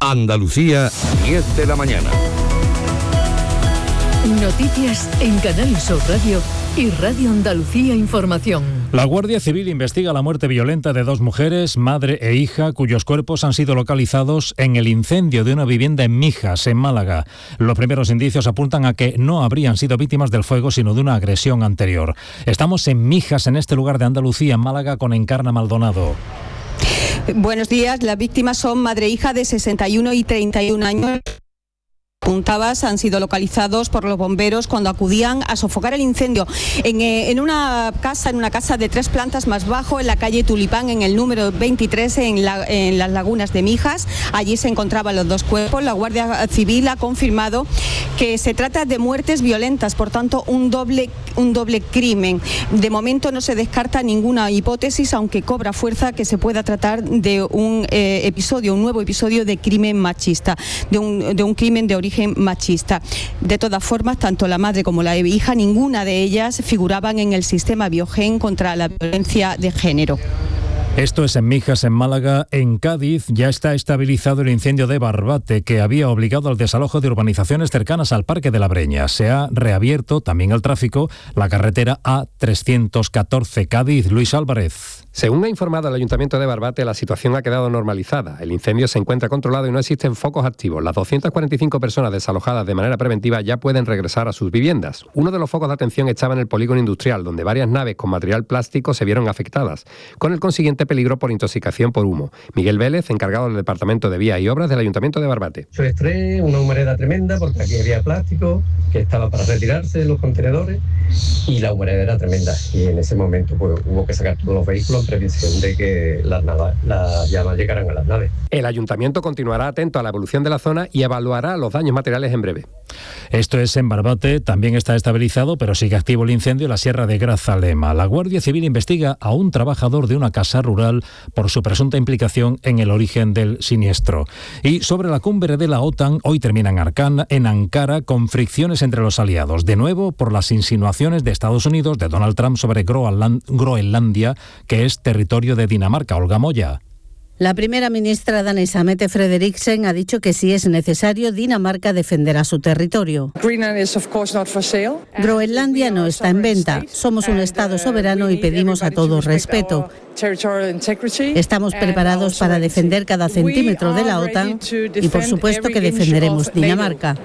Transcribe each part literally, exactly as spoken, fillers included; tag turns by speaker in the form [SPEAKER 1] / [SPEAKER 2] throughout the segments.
[SPEAKER 1] Andalucía, diez de la mañana.
[SPEAKER 2] Noticias en Canal Sur Radio y Radio Andalucía Información.
[SPEAKER 3] La Guardia Civil investiga la muerte violenta de dos mujeres, madre e hija, cuyos cuerpos han sido localizados en el incendio de una vivienda en Mijas, en Málaga. Los primeros indicios apuntan a que no habrían sido víctimas del fuego, sino de una agresión anterior. Estamos en Mijas, en este lugar de Andalucía, en Málaga, con Encarna Maldonado.
[SPEAKER 4] Buenos días. Las víctimas son madre e hija de sesenta y uno y treinta y un años. Puntabas han sido localizados por los bomberos cuando acudían a sofocar el incendio en, eh, en una casa, en una casa de tres plantas más bajo, en la calle Tulipán, en el número veintitrés, en, la, en las lagunas de Mijas. Allí se encontraban los dos cuerpos. La Guardia Civil ha confirmado que se trata de muertes violentas, por tanto un doble, un doble crimen. De momento no se descarta ninguna hipótesis, aunque cobra fuerza que se pueda tratar de un eh, episodio, un nuevo episodio de crimen machista, de un, de un crimen de origen machista. De todas formas, tanto la madre como la hija, ninguna de ellas figuraban en el sistema Biogen contra la violencia de género.
[SPEAKER 3] Esto es en Mijas, en Málaga. En Cádiz ya está estabilizado el incendio de Barbate, que había obligado al desalojo de urbanizaciones cercanas al Parque de la Breña. Se ha reabierto también al tráfico la carretera A trescientos catorce Cádiz. Luis Álvarez.
[SPEAKER 5] Según ha informado el Ayuntamiento de Barbate, la situación ha quedado normalizada. El incendio se encuentra controlado y no existen focos activos. Las doscientas cuarenta y cinco personas desalojadas de manera preventiva ya pueden regresar a sus viviendas. Uno de los focos de atención estaba en el polígono industrial, donde varias naves con material plástico se vieron afectadas, con el consiguiente peligro por intoxicación por humo. Miguel Vélez, encargado del Departamento de Vías y Obras del Ayuntamiento de Barbate.
[SPEAKER 6] Mucho estrés, una humareda tremenda, porque aquí había plástico que estaba para retirarse de los contenedores y la humareda era tremenda. Y en ese momento pues, hubo que sacar todos los vehículos en previsión de que las, naves, las llamas llegaran a las naves.
[SPEAKER 5] El Ayuntamiento continuará atento a la evolución de la zona y evaluará los daños materiales en breve.
[SPEAKER 3] Esto es en Barbate. También está estabilizado, pero sigue activo el incendio en la Sierra de Grazalema. La Guardia Civil investiga a un trabajador de una casa rural por su presunta implicación en el origen del siniestro. Y sobre la cumbre de la OTAN, hoy termina en, Arcana, en Ankara, con fricciones entre los aliados. De nuevo, por las insinuaciones de Estados Unidos, de Donald Trump, sobre Groenland, Groenlandia, que es territorio de Dinamarca. Olga Moya.
[SPEAKER 7] La primera ministra danesa Mette Frederiksen ha dicho que si es necesario, Dinamarca defenderá su territorio. Groenlandia no está en venta. Somos un Estado soberano y pedimos a todos respeto. Estamos preparados para defender cada centímetro de la OTAN y por supuesto que defenderemos Dinamarca.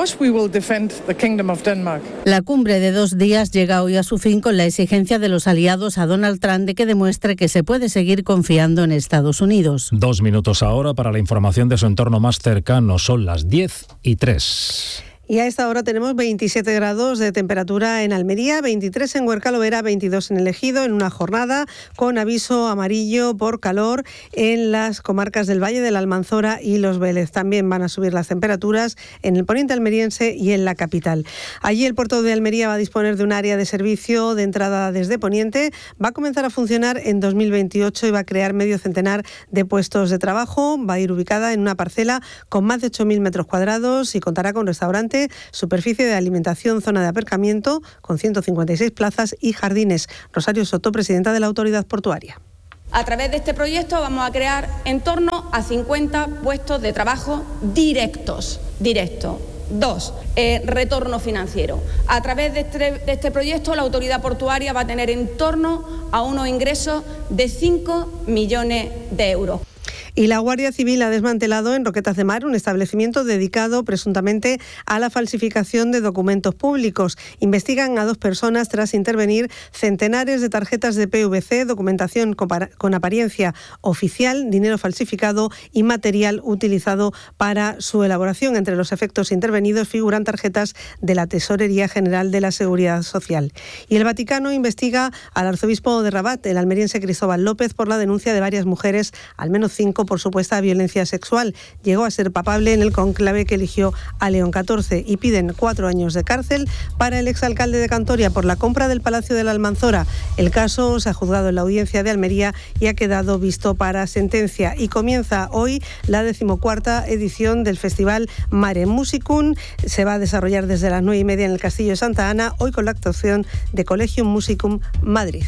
[SPEAKER 7] La cumbre de dos días llega hoy a su fin con la exigencia de los aliados a Donald Trump de que demuestre que se puede seguir confiando en Estados Unidos.
[SPEAKER 3] Dos minutos ahora para la información de su entorno más cercano. Son las diez y tres.
[SPEAKER 8] Y a esta hora tenemos veintisiete grados de temperatura en Almería, veintitrés en Huerca-Lovera, veintidós en el Ejido, en una jornada con aviso amarillo por calor en las comarcas del Valle de la Almanzora y Los Vélez. También van a subir las temperaturas en el poniente almeriense y en la capital. Allí el puerto de Almería va a disponer de un área de servicio de entrada desde poniente. Va a comenzar a funcionar en dos mil veintiocho y va a crear medio centenar de puestos de trabajo. Va a ir ubicada en una parcela con más de ocho mil metros cuadrados y contará con restaurante, superficie de alimentación, zona de aparcamiento con ciento cincuenta y seis plazas y jardines. Rosario Soto, presidenta de la Autoridad Portuaria.
[SPEAKER 9] A través de este proyecto vamos a crear en torno a cincuenta puestos de trabajo directos. Directo. Dos, eh, retorno financiero. A través de este, de este proyecto la Autoridad Portuaria va a tener en torno a unos ingresos de cinco millones de euros.
[SPEAKER 8] Y la Guardia Civil ha desmantelado en Roquetas de Mar un establecimiento dedicado presuntamente a la falsificación de documentos públicos. Investigan a dos personas tras intervenir centenares de tarjetas de P V C, documentación con apariencia oficial, dinero falsificado y material utilizado para su elaboración. Entre los efectos intervenidos figuran tarjetas de la Tesorería General de la Seguridad Social. Y el Vaticano investiga al arzobispo de Rabat, el almeriense Cristóbal López, por la denuncia de varias mujeres, al menos cinco, por supuesta violencia sexual. Llegó a ser papable en el cónclave que eligió a León catorce y piden cuatro años de cárcel para el exalcalde de Cantoria por la compra del Palacio de la Almanzora. El caso se ha juzgado en la audiencia de Almería y ha quedado visto para sentencia. Y comienza hoy la decimocuarta edición del Festival Mare Musicum. Se va a desarrollar desde las nueve y media en el Castillo de Santa Ana, hoy con la actuación de Collegium Musicum Madrid.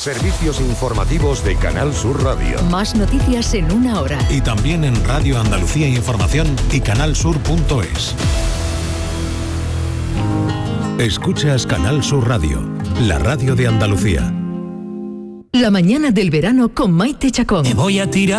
[SPEAKER 1] Servicios informativos de Canal Sur Radio.
[SPEAKER 2] Más noticias en una hora.
[SPEAKER 10] Y también en Radio Andalucía Información y canalsur punto es. Escuchas Canal Sur Radio, la radio de Andalucía.
[SPEAKER 2] La mañana del verano con Maite Chacón.
[SPEAKER 11] Me voy a tirar